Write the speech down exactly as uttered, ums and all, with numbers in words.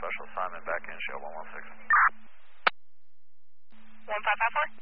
Special assignment back in, show one one six. one five five four?